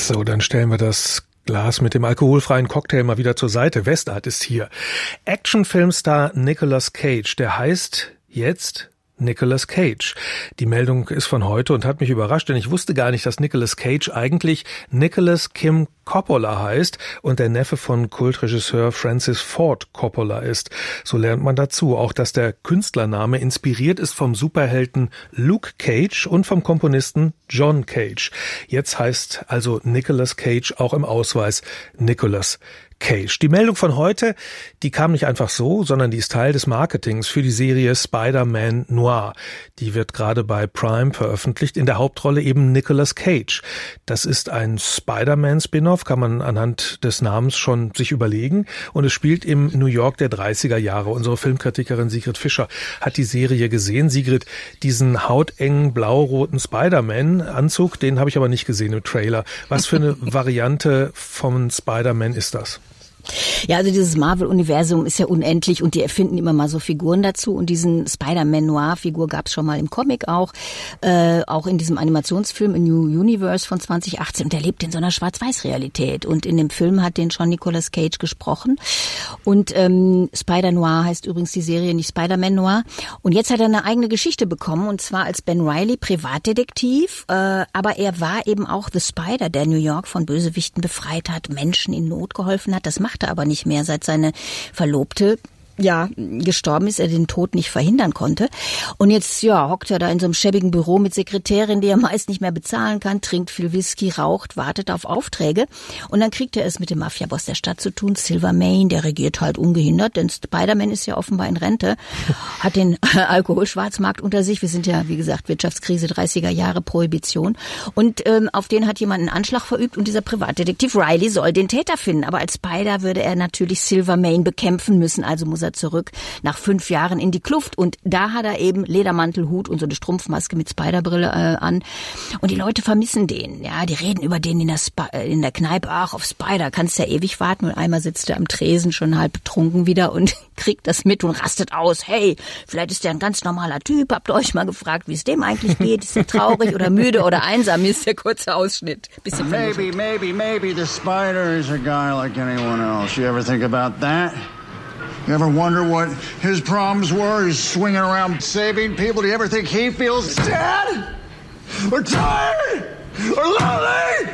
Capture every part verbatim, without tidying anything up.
So, dann stellen wir das Glas mit dem alkoholfreien Cocktail mal wieder zur Seite. Westart ist hier. Actionfilmstar Nicolas Cage, der heißt jetzt Nicolas Cage. Die Meldung ist von heute und hat mich überrascht, denn ich wusste gar nicht, dass Nicolas Cage eigentlich Nicholas Kim Coppola heißt und der Neffe von Kultregisseur Francis Ford Coppola ist. So lernt man dazu. Auch, dass der Künstlername inspiriert ist vom Superhelden Luke Cage und vom Komponisten John Cage. Jetzt heißt also Nicolas Cage auch im Ausweis Nicolas Cage. Die Meldung von heute, die kam nicht einfach so, sondern die ist Teil des Marketings für die Serie Spider-Man Noir. Die wird gerade bei Prime veröffentlicht, in der Hauptrolle eben Nicolas Cage. Das ist ein Spider-Man-Spin-off, kann man anhand des Namens schon sich überlegen, und es spielt im New York der dreißiger Jahre. Unsere Filmkritikerin Sigrid Fischer hat die Serie gesehen. Sigrid, diesen hautengen blau-roten Spider-Man-Anzug, den habe ich aber nicht gesehen im Trailer. Was für eine Variante von Spider-Man ist das? Ja, also dieses Marvel-Universum ist ja unendlich und die erfinden immer mal so Figuren dazu, und diesen Spider-Man-Noir-Figur gab es schon mal im Comic auch, äh, auch in diesem Animationsfilm in New Universe von zwanzig achtzehn, und der lebt in so einer Schwarz-Weiß-Realität, und in dem Film hat den schon Nicolas Cage gesprochen, und ähm, Spider-Noir heißt übrigens die Serie, nicht Spider-Man-Noir, und jetzt hat er eine eigene Geschichte bekommen, und zwar als Ben Reilly, Privatdetektiv, äh, aber er war eben auch The Spider, der New York von Bösewichten befreit hat, Menschen in Not geholfen hat. Das macht er aber nicht mehr, seit seine Verlobte ja gestorben ist, er den Tod nicht verhindern konnte. Und jetzt ja hockt er da in so einem schäbigen Büro mit Sekretärin, die er meist nicht mehr bezahlen kann, trinkt viel Whisky, raucht, wartet auf Aufträge. Und dann kriegt er es mit dem Mafiaboss der Stadt zu tun, Silvermane, der regiert halt ungehindert, denn Spider-Man ist ja offenbar in Rente, hat den Alkoholschwarzmarkt unter sich. Wir sind ja, wie gesagt, Wirtschaftskrise, dreißiger Jahre, Prohibition. Und ähm, auf den hat jemand einen Anschlag verübt, und dieser Privatdetektiv Reilly soll den Täter finden. Aber als Spider würde er natürlich Silvermane bekämpfen müssen, also muss er zurück nach fünf Jahren in die Kluft, und da hat er eben Ledermantel, Hut und so eine Strumpfmaske mit Spiderbrille äh, an, und die Leute vermissen den, ja, die reden über den in der, Sp- in der Kneipe, ach, auf Spider kannst ja ewig warten, und einmal sitzt er am Tresen schon halb betrunken wieder und kriegt das mit und rastet aus, hey, vielleicht ist der ein ganz normaler Typ, habt ihr euch mal gefragt, wie es dem eigentlich geht, ist er traurig oder müde oder einsam? Hier ist der kurze Ausschnitt. Bisschen maybe, maybe, maybe the Spider is a guy like anyone else. You ever think about that? You ever wonder what his problems were? He's swinging around saving people. Do you ever think he feels sad? Or tired? Or lonely?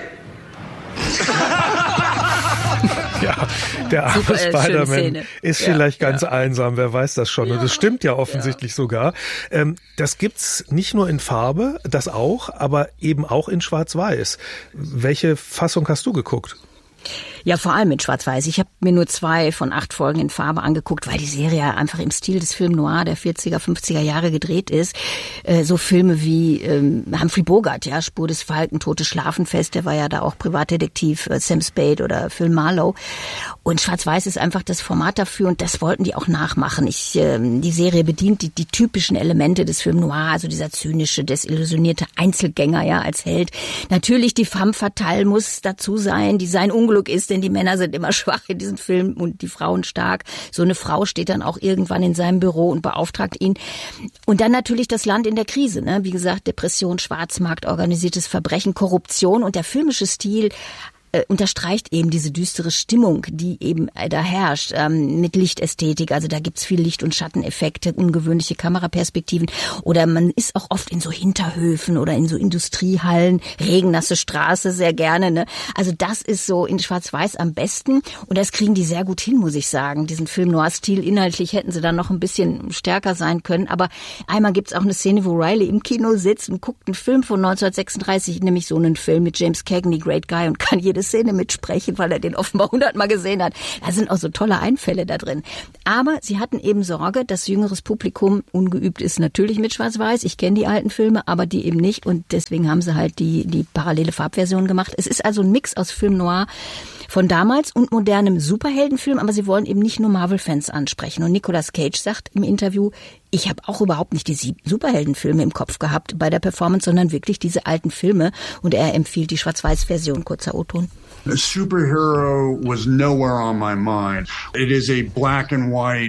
Ja, der arme Super, äh, Spider-Man ist ja, vielleicht ganz ja. einsam, wer weiß das schon. Ja, und das stimmt ja offensichtlich ja. sogar. Ähm, das gibt's nicht nur in Farbe, das auch, aber eben auch in Schwarz-Weiß. Welche Fassung hast du geguckt? Ja, vor allem mit Schwarz-Weiß. Ich habe mir nur zwei von acht Folgen in Farbe angeguckt, weil die Serie einfach im Stil des Film Noir der vierziger, fünfziger Jahre gedreht ist. Äh, so Filme wie ähm, Humphrey Bogart, ja, Spur des Falken, Totes Schlafenfest, der war ja da auch Privatdetektiv, äh, Sam Spade oder Phil Marlowe. Und Schwarz-Weiß ist einfach das Format dafür, und das wollten die auch nachmachen. Ich, äh, die Serie bedient die, die typischen Elemente des Film Noir, also dieser zynische, desillusionierte Einzelgänger, ja, als Held. Natürlich die femme fatale muss dazu sein, die sein Unglück ist, denn die Männer sind immer schwach in diesem Film und die Frauen stark. So eine Frau steht dann auch irgendwann in seinem Büro und beauftragt ihn. Und dann natürlich das Land in der Krise, ne? Wie gesagt, Depression, Schwarzmarkt, organisiertes Verbrechen, Korruption, und der filmische Stil äh, unterstreicht eben diese düstere Stimmung, die eben äh, da herrscht, ähm, mit Lichtästhetik. Also da gibt's viel Licht- und Schatteneffekte, ungewöhnliche Kameraperspektiven, oder man ist auch oft in so Hinterhöfen oder in so Industriehallen, regennasse Straße sehr gerne, ne? Also das ist so in Schwarz-Weiß am besten, und das kriegen die sehr gut hin, muss ich sagen. Diesen Film-Noir-Stil, inhaltlich hätten sie dann noch ein bisschen stärker sein können, aber einmal gibt's auch eine Szene, wo Reilly im Kino sitzt und guckt einen Film von neunzehnhundertsechsunddreißig, nämlich so einen Film mit James Cagney, Great Guy, und kann jede Szene mitsprechen, weil er den offenbar hundertmal gesehen hat. Da sind auch so tolle Einfälle da drin. Aber sie hatten eben Sorge, dass jüngeres Publikum ungeübt ist, natürlich mit Schwarz-Weiß. Ich kenne die alten Filme, aber die eben nicht, und deswegen haben sie halt die, die parallele Farbversion gemacht. Es ist also ein Mix aus Film Noir von damals und modernem Superheldenfilm, aber sie wollen eben nicht nur Marvel-Fans ansprechen. Und Nicolas Cage sagt im Interview, ich habe auch überhaupt nicht die Superheldenfilme im Kopf gehabt bei der Performance, sondern wirklich diese alten Filme. Und er empfiehlt die Schwarz-Weiß-Version. Kurzer O-Ton. A superhero was nowhere on my mind. It is a black and white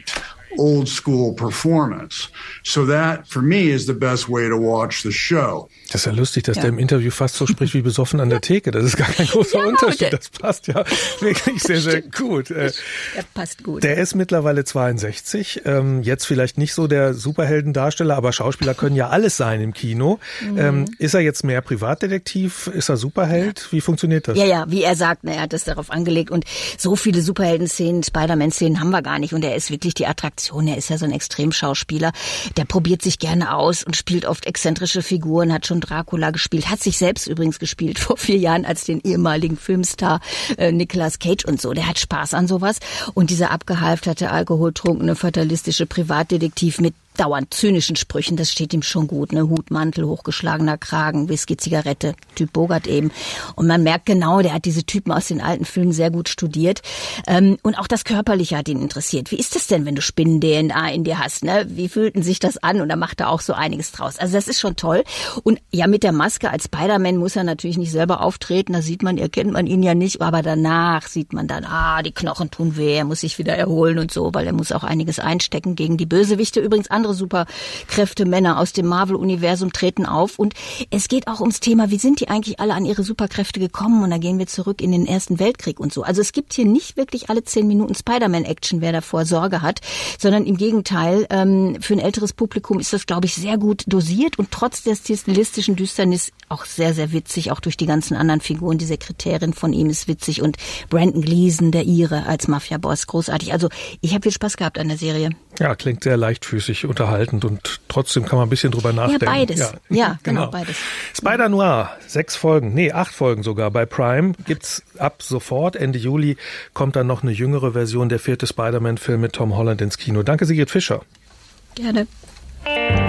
old school performance. So that, for me, is the best way to watch the show. Das ist ja lustig, dass ja. der im Interview fast so spricht wie besoffen an der Theke. Das ist gar kein großer ja, Unterschied. Das passt ja wirklich sehr, sehr gut. Der passt gut. Der ist mittlerweile zweiundsechzig. Ähm, jetzt vielleicht nicht so der Superheldendarsteller, aber Schauspieler können ja alles sein im Kino. Mhm. Ähm, ist er jetzt mehr Privatdetektiv? Ist er Superheld? Ja. Wie funktioniert das? Ja, ja, wie er sagt, na, er hat das darauf angelegt. Und so viele Superhelden-Szenen, Spider-Man-Szenen haben wir gar nicht. Und er ist wirklich die Attraktion. Er ist ja so ein Extremschauspieler. Der probiert sich gerne aus und spielt oft exzentrische Figuren, hat schon Dracula gespielt, hat sich selbst übrigens gespielt vor vier Jahren als den ehemaligen Filmstar äh, Nicolas Cage und so. Der hat Spaß an sowas. Und dieser abgehalfterte, alkoholtrunkene, fatalistische Privatdetektiv mit dauernd zynischen Sprüchen, das steht ihm schon gut, ne? Hutmantel, hochgeschlagener Kragen, Whisky, Zigarette, Typ Bogart eben. Und man merkt genau, der hat diese Typen aus den alten Filmen sehr gut studiert. Ähm, und auch das Körperliche hat ihn interessiert. Wie ist das denn, wenn du Spinnen-D N A in dir hast, ne? Wie fühlten sich das an? Und da macht er auch so einiges draus. Also das ist schon toll. Und ja, mit der Maske als Spider-Man muss er natürlich nicht selber auftreten. Da sieht man, erkennt man ihn ja nicht. Aber danach sieht man dann, ah, die Knochen tun weh, er muss sich wieder erholen und so, weil er muss auch einiges einstecken gegen die Bösewichte. Übrigens andere Superkräfte, Männer aus dem Marvel-Universum treten auf. Und es geht auch ums Thema, wie sind die eigentlich alle an ihre Superkräfte gekommen? Und da gehen wir zurück in den Ersten Weltkrieg und so. Also es gibt hier nicht wirklich alle zehn Minuten Spider-Man-Action, wer davor Sorge hat, sondern im Gegenteil, ähm, für ein älteres Publikum ist das, glaube ich, sehr gut dosiert und trotz der stilistischen Düsternis auch sehr, sehr witzig, auch durch die ganzen anderen Figuren. Die Sekretärin von ihm ist witzig und Brandon Gleeson, der Ire, als Mafia-Boss, großartig. Also ich habe viel Spaß gehabt an der Serie. Ja, klingt sehr leichtfüßig, unterhaltend und trotzdem kann man ein bisschen drüber nachdenken. Ja, beides. Ja, ja genau. genau, beides. Spider-Noir, sechs Folgen, nee, acht Folgen sogar bei Prime, gibt's ab sofort. Ende Juli kommt dann noch eine jüngere Version, der vierte Spider-Man-Film mit Tom Holland ins Kino. Danke, Sigrid Fischer. Gerne.